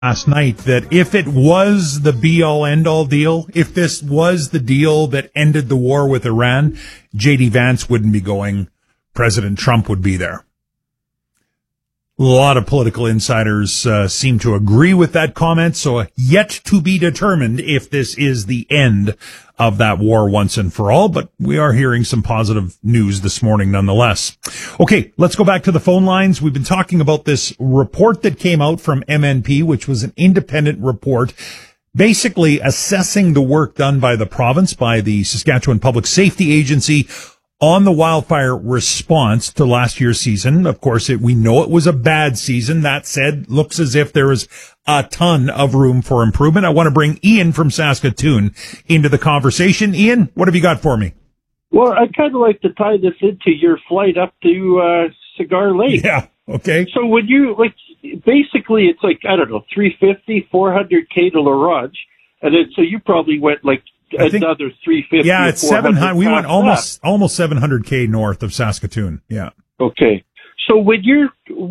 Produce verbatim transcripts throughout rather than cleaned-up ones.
last night that if it was the be-all, end-all deal, if this was the deal that ended the war with Iran, J D Vance wouldn't be going. President Trump would be there. A lot of political insiders uh, seem to agree with that comment, so yet to be determined if this is the end of that war once and for all, but we are hearing some positive news this morning nonetheless. Okay, let's go back to the phone lines. We've been talking about this report that came out from M N P, which was an independent report basically assessing the work done by the province, by the Saskatchewan Public Safety Agency, on the wildfire response to last year's season. Of course, it, we know it was a bad season. That said, looks as if there is a ton of room for improvement. I want to bring Ian from Saskatoon into the conversation. Ian, what have you got for me? Well, I'd kind of like to tie this into your flight up to uh, Cigar Lake. Yeah, okay. So when you, like, basically it's like, I don't know, three fifty, four hundred K to La Ronge, and then so you probably went like I think, another three fifty. Yeah, it's seven hundred. We went almost that. almost seven hundred K north of Saskatoon. Yeah. Okay. So when you're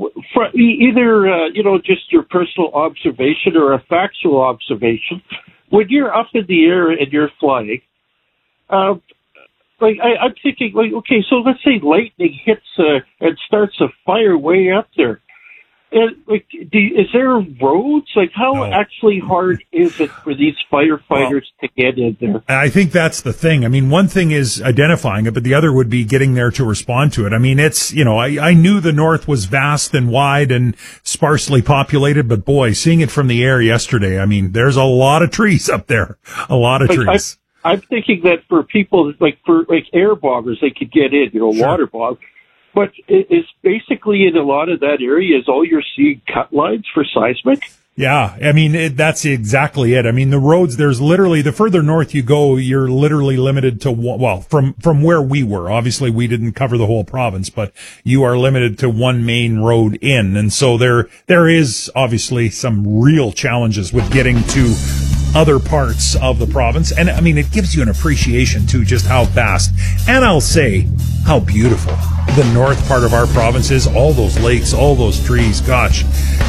either uh, you know just your personal observation or a factual observation, when you're up in the air and you're flying, uh, like I, I'm thinking, like okay, so let's say lightning hits uh, and starts a fire way up there. And, like, do you, is there roads? Like, how no. actually hard is it for these firefighters well, to get in there? I think that's the thing. I mean, one thing is identifying it, but the other would be getting there to respond to it. I mean, it's, you know, I, I knew the north was vast and wide and sparsely populated, but boy, seeing it from the air yesterday, I mean, there's a lot of trees up there. A lot of like, trees. I, I'm thinking that for people, like, for, like, air bombers, they could get in, you know, sure. water bomb. But is basically in a lot of that area is all you're seeing cut lines for seismic? Yeah, I mean, it, that's exactly it. I mean, the roads, there's literally, the further north you go, you're literally limited to, well, from, from where we were. Obviously, we didn't cover the whole province, but you are limited to one main road in. And so there, there is obviously some real challenges with getting to other parts of the province. And I mean, it gives you an appreciation too, just how vast. And I'll say how beautiful the north part of our province is. All those lakes, all those trees. Gosh,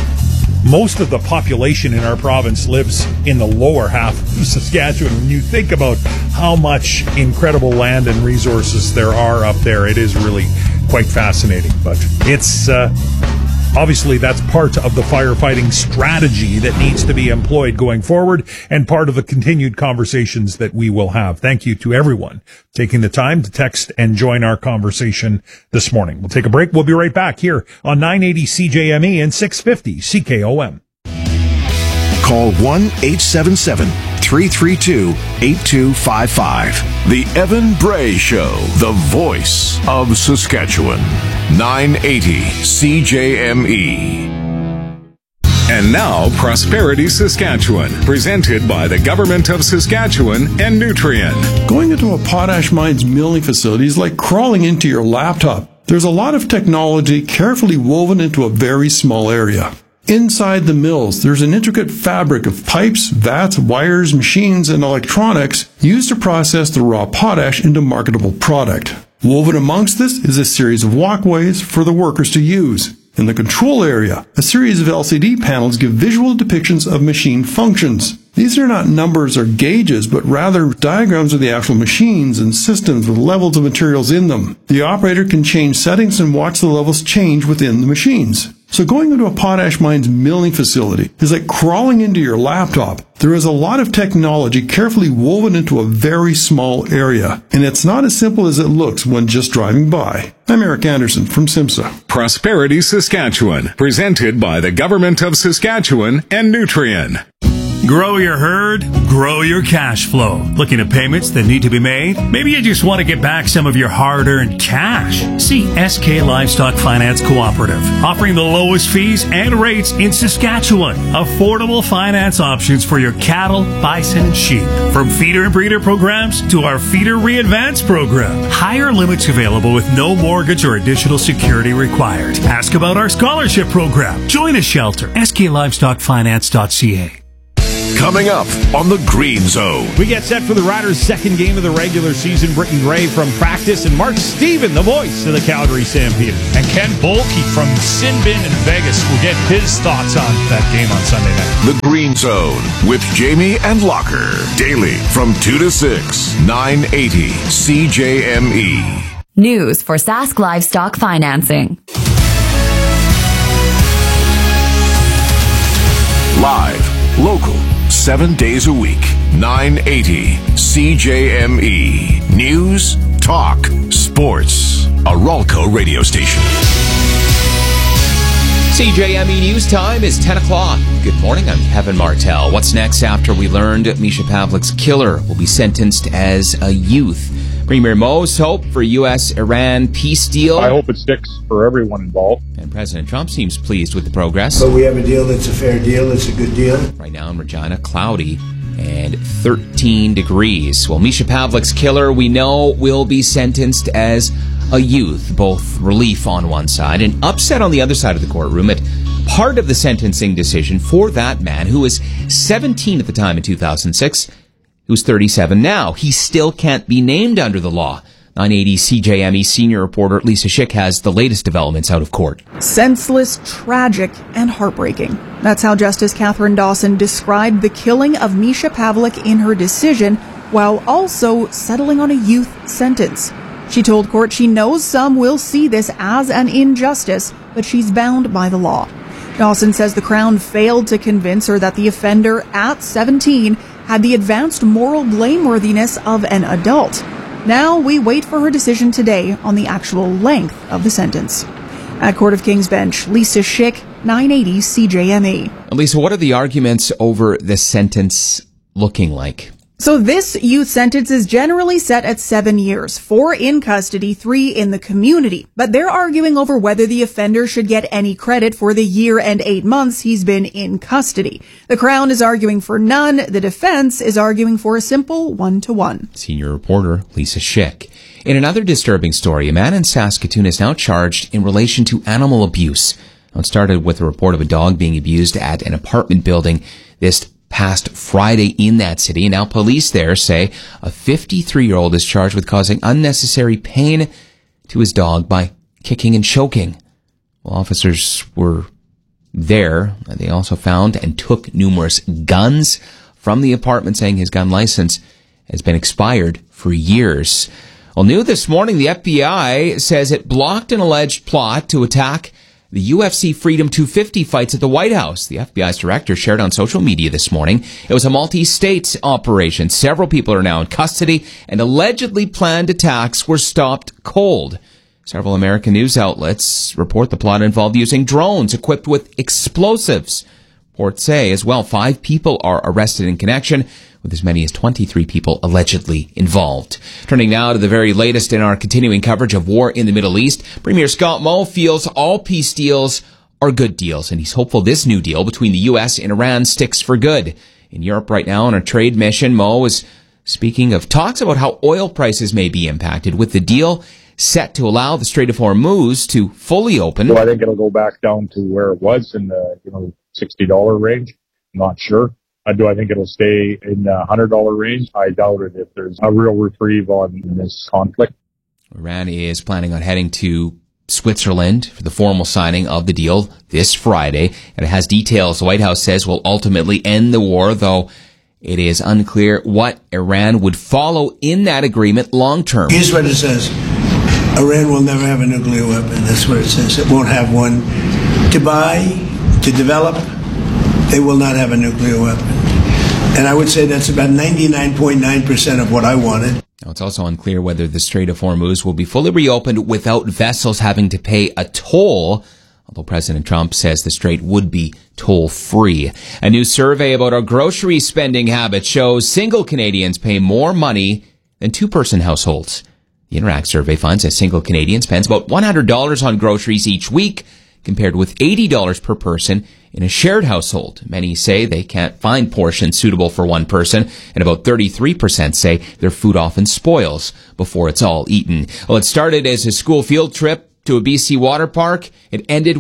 most of the population in our province lives in the lower half of Saskatchewan. When you think about how much incredible land and resources there are up there, it is really quite fascinating. But it's, uh, obviously, that's part of the firefighting strategy that needs to be employed going forward and part of the continued conversations that we will have. Thank you to everyone taking the time to text and join our conversation this morning. We'll take a break. We'll be right back here on nine eighty C J M E and six fifty C K O M. Call one eight seven seven, three three two, eight two five five. The Evan Bray Show, the voice of Saskatchewan. nine eighty C J M E. And now, Prosperity Saskatchewan, presented by the Government of Saskatchewan and Nutrien. Going into a potash mine's milling facility is like crawling into your laptop. There's a lot of technology carefully woven into a very small area. Inside the mills, there's an intricate fabric of pipes, vats, wires, machines, and electronics used to process the raw potash into marketable product. Woven amongst this is a series of walkways for the workers to use. In the control area, a series of L C D panels give visual depictions of machine functions. These are not numbers or gauges, but rather diagrams of the actual machines and systems with levels of materials in them. The operator can change settings and watch the levels change within the machines. So going into a potash mine's milling facility is like crawling into your laptop. There is a lot of technology carefully woven into a very small area, and it's not as simple as it looks when just driving by. I'm Eric Anderson from SIMSA. Prosperity Saskatchewan, presented by the Government of Saskatchewan and Nutrien. Grow your herd, grow your cash flow. Looking at payments that need to be made? Maybe you just want to get back some of your hard-earned cash. See S K Livestock Finance Cooperative, offering the lowest fees and rates in Saskatchewan. Affordable finance options for your cattle, bison, and sheep. From feeder and breeder programs to our Feeder Re-Advance program. Higher limits available with no mortgage or additional security required. Ask about our scholarship program. Join a shelter. S K livestock finance dot C A. Coming up on the Green Zone. We get set for the Riders' second game of the regular season. Britton Gray from practice and Mark Steven, the voice of the Calgary Stampeders. And Ken Bolke from Sin Bin in Vegas will get his thoughts on that game on Sunday night. The Green Zone with Jamie and Locker. Daily from two to six, nine eighty C J M E. News for Sask Livestock Financing. Live, local, seven days a week, nine eighty C J M E. News, talk, sports. A Ralco radio station. C J M E News time is ten o'clock. Good morning, I'm Kevin Martell. What's next after we learned Misha Pavlik's killer will be sentenced as a youth? Premier Mo's hope for U S Iran peace deal. I hope it sticks for everyone involved. And President Trump seems pleased with the progress. But we have a deal that's a fair deal. It's a good deal. Right now in Regina, cloudy and thirteen degrees. Well, Misha Pavlik's killer, we know, will be sentenced as a youth. Both relief on one side and upset on the other side of the courtroom at part of the sentencing decision for that man who was seventeen at the time in two thousand six. Who's thirty-seven now. He still can't be named under the law. nine eighty C J M E senior reporter Lisa Schick has the latest developments out of court. Senseless, tragic, and heartbreaking. That's how Justice Catherine Dawson described the killing of Misha Pavlik in her decision, while also settling on a youth sentence. She told court she knows some will see this as an injustice, but she's bound by the law. Dawson says the Crown failed to convince her that the offender at seventeen had the advanced moral blameworthiness of an adult. Now we wait for her decision today on the actual length of the sentence. At Court of King's Bench, Lisa Schick, nine eighty C J M E. Lisa, what are the arguments over the sentence looking like? So this youth sentence is generally set at seven years, four in custody, three in the community. But they're arguing over whether the offender should get any credit for the year and eight months he's been in custody. The Crown is arguing for none. The defense is arguing for a simple one-to-one. Senior reporter Lisa Schick. In another disturbing story, a man in Saskatoon is now charged in relation to animal abuse. It started with a report of a dog being abused at an apartment building this past Friday in that city. Now police there say a fifty-three-year-old is charged with causing unnecessary pain to his dog by kicking and choking. Well, officers were there. They also found and took numerous guns from the apartment, saying his gun license has been expired for years. Well, new this morning, the F B I says it blocked an alleged plot to attack the U F C Freedom two fifty fights at the White House. The F B I's director shared on social media this morning. It was a multi-state operation. Several people are now in custody, and allegedly planned attacks were stopped cold. Several American news outlets report the plot involved using drones equipped with explosives. Reports say as well five people are arrested in connection, with as many as twenty-three people allegedly involved. Turning now to the very latest in our continuing coverage of war in the Middle East, Premier Scott Moe feels all peace deals are good deals, and he's hopeful this new deal between the U S and Iran sticks for good. In Europe right now on a trade mission, Moe is speaking of talks about how oil prices may be impacted, with the deal set to allow the Strait of Hormuz to fully open. So I think it'll go back down to where it was in the you know sixty dollars range. I'm not sure. Uh, do I think it'll stay in the one hundred dollars range? I doubt it if there's a real reprieve on this conflict. Iran is planning on heading to Switzerland for the formal signing of the deal this Friday, and it has details the White House says will ultimately end the war, though it is unclear what Iran would follow in that agreement long term. Here's what it says. Iran will never have a nuclear weapon. That's what it says. It won't have one to buy, to develop. They will not have a nuclear weapon. And I would say that's about ninety-nine point nine percent of what I wanted. Now, it's also unclear whether the Strait of Hormuz will be fully reopened without vessels having to pay a toll, although President Trump says the strait would be toll-free. A new survey about our grocery spending habits shows single Canadians pay more money than two-person households. The Interact survey finds a single Canadian spends about one hundred dollars on groceries each week, compared with eighty dollars per person in a shared household. Many say they can't find portions suitable for one person, and about thirty-three percent say their food often spoils before it's all eaten. Well, it started as a school field trip to a B C water park. It ended with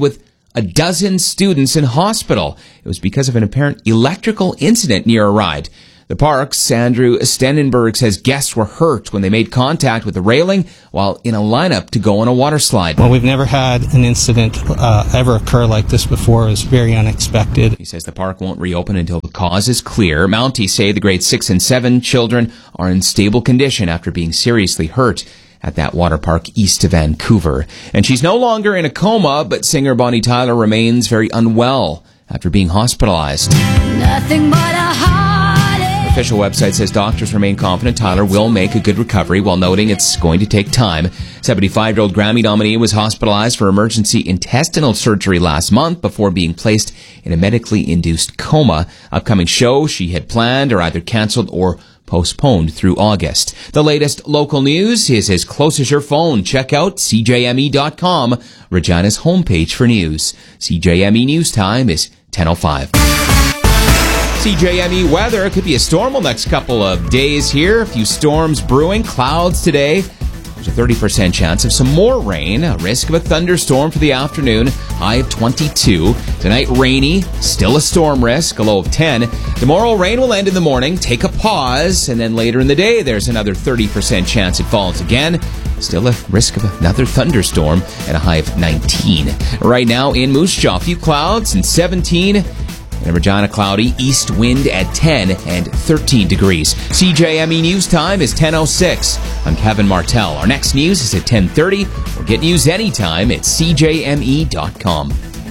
a dozen students in hospital. It was because of an apparent electrical incident near a ride. The park's Andrew Stenenberg says guests were hurt when they made contact with the railing while in a lineup to go on a water slide. Well, we've never had an incident uh, ever occur like this before. It was very unexpected. He says the park won't reopen until the cause is clear. Mounties say the grade six and seven children are in stable condition after being seriously hurt at that water park east of Vancouver. And she's no longer in a coma, but singer Bonnie Tyler remains very unwell after being hospitalized. Nothing but a heartache. The official website says doctors remain confident Tyler will make a good recovery, while noting it's going to take time. seventy-five-year-old Grammy nominee was hospitalized for emergency intestinal surgery last month before being placed in a medically induced coma. Upcoming shows she had planned are either canceled or postponed through August. The latest local news is as close as your phone. Check out C J M E dot com, Regina's homepage for news. C J M E News Time is ten oh five. C J M E weather. It could be a stormal next couple of days here. A few storms brewing. Clouds today. There's a thirty percent chance of some more rain. A risk of a thunderstorm for the afternoon. High of twenty-two. Tonight, rainy. Still a storm risk. A low of ten. Tomorrow, rain will end in the morning. Take a pause. And then later in the day, there's another thirty percent chance it falls again. Still a risk of another thunderstorm and a high of nineteen. Right now in Moose Jaw, a few clouds and seventeen. In Regina, cloudy, east wind at ten and thirteen degrees. C J M E News Time is ten oh six. I'm Kevin Martell. Our next news is at ten thirty. Or get news anytime at C J M E dot com.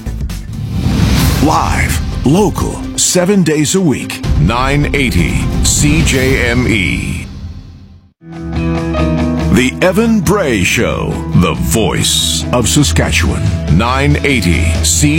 Live, local, seven days a week, nine eighty C J M E. The Evan Bray Show, the voice of Saskatchewan, nine eighty C J M E.